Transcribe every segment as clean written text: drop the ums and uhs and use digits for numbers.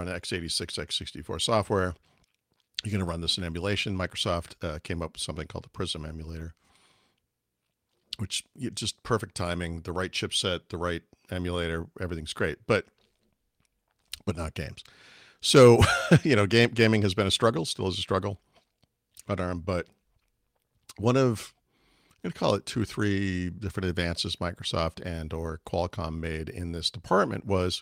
on x86, x64 software. You're going to run this in emulation. Microsoft came up with something called the Prism emulator, which just perfect timing, the right chipset, the right emulator, everything's great, but not games. So, gaming has been a struggle, still is a struggle on ARM, but one of, I'm going to call it 2 or 3 different advances Microsoft and or Qualcomm made in this department was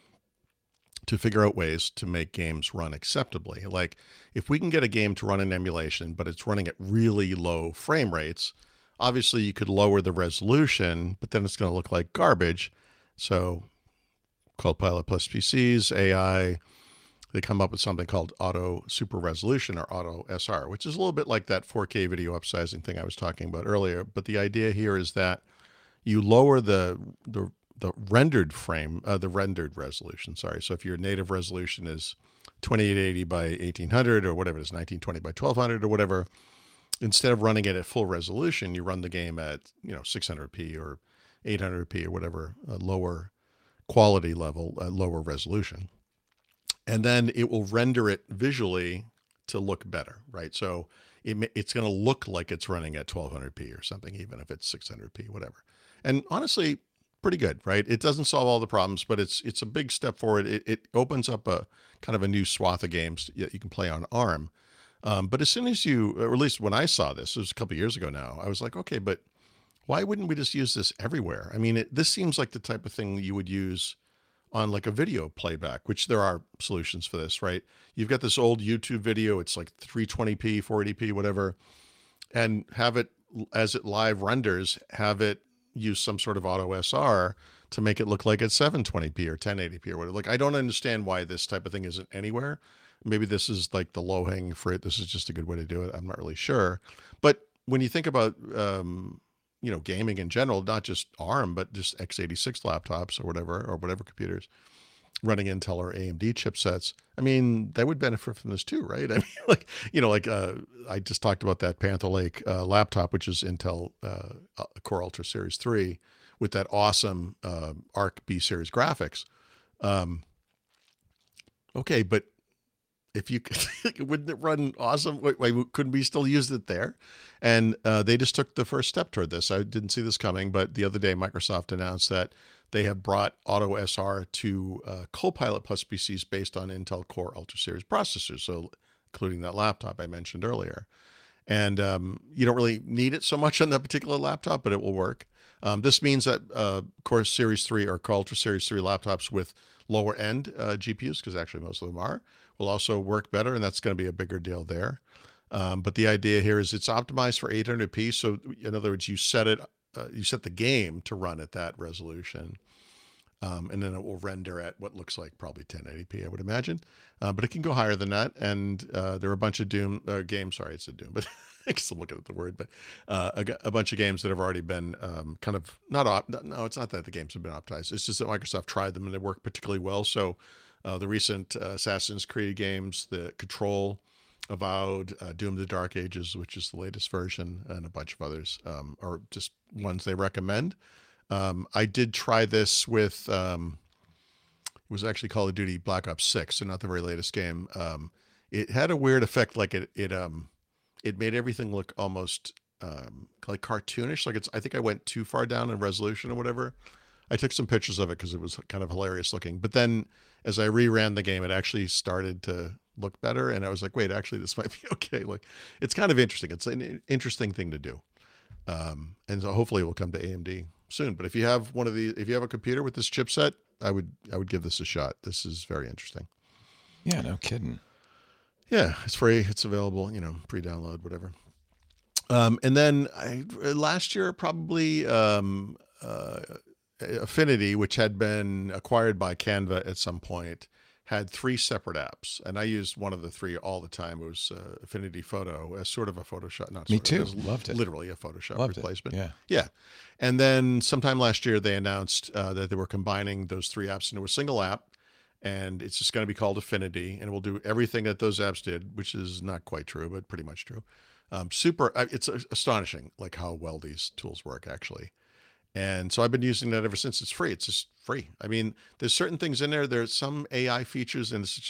to figure out ways to make games run acceptably. Like if we can get a game to run in emulation, but it's running at really low frame rates, obviously you could lower the resolution, but then it's going to look like garbage. So Copilot plus PCs, AI, they come up with something called auto super resolution or auto SR, which is a little bit like that 4K video upsizing thing I was talking about earlier. But the idea here is that you lower the rendered the rendered resolution. Sorry. So if your native resolution is 2880 by 1800 or whatever it is, 1920 by 1200 or whatever, instead of running it at full resolution, you run the game at 600p or 800p or whatever, a lower quality level, a lower resolution. And then it will render it visually to look better, right? So it's going to look like it's running at 1200p or something, even if it's 600p, whatever. And honestly, pretty good, right? It doesn't solve all the problems, but it's a big step forward. It opens up a kind of a new swath of games that you can play on ARM. But as soon as or at least when I saw this, it was a couple of years ago now, I was like, okay, but why wouldn't we just use this everywhere? I mean, this seems like the type of thing you would use on like a video playback, which there are solutions for this, right? You've got this old YouTube video, it's like 320p, 480p, whatever, and have it, as it live renders, have it use some sort of auto SR to make it look like it's 720p or 1080p or whatever. Like, I don't understand why this type of thing isn't anywhere. Maybe this is like the low hanging fruit. This is just a good way to do it. I'm not really sure. But when you think about, gaming in general, not just ARM, but just x86 laptops or whatever computers running Intel or AMD chipsets, I mean, that would benefit from this too, right? I mean, I just talked about that Panther Lake laptop, which is Intel Core Ultra Series 3 with that awesome Arc B series graphics. Okay, but if you wouldn't it run awesome? Wait, couldn't we still use it there? And they just took the first step toward this. I didn't see this coming, but the other day Microsoft announced that they have brought Auto SR to Copilot plus PCs based on Intel Core Ultra Series processors, so including that laptop I mentioned earlier. And you don't really need it so much on that particular laptop, but it will work. This means that Core Series 3 or Core Ultra Series 3 laptops with lower end GPUs, because actually most of them are, will also work better, and that's going to be a bigger deal there. But the idea here is it's optimized for 800p. So in other words, you set the game to run at that resolution, and then it will render at what looks like probably 1080p, I would imagine. But it can go higher than that. And there are a bunch of Doom games. Sorry, it's a Doom, but I'm still looking at the word. But a bunch of games that have already been kind of no, it's not that the games have been optimized. It's just that Microsoft tried them and they work particularly well. So the recent Assassin's Creed games, the Control, Avowed, Doom: The Dark Ages, which is the latest version, and a bunch of others are just ones they recommend. I did try this with, it was actually Call of Duty Black Ops 6, so not the very latest game. It had a weird effect, like it made everything look almost like cartoonish. Like I think I went too far down in resolution or whatever. I took some pictures of it because it was kind of hilarious looking. But then as I reran the game, it actually started to look better. And I was like, wait, actually, this might be okay. Like, it's kind of interesting. It's an interesting thing to do. And so hopefully it will come to AMD soon. But if you have if you have a computer with this chipset, I would give this a shot. This is very interesting. Yeah, no kidding. Yeah, it's free. It's available, pre-download, whatever. And then last year, probably Affinity, which had been acquired by Canva at some point, had 3 separate apps, and I used one of the 3 all the time. It was Affinity Photo, as sort of a Photoshop. Not Me sort too. of, it was Loved it. literally a Photoshop Loved replacement. it. Yeah. And then sometime last year, they announced that they were combining those 3 apps into a single app, and it's just going to be called Affinity, and it will do everything that those apps did, which is not quite true, but pretty much true. It's astonishing, like how well these tools work, actually. And so I've been using that ever since. It's free. It's just free. I mean, there's certain things in there. There's some AI features, and it's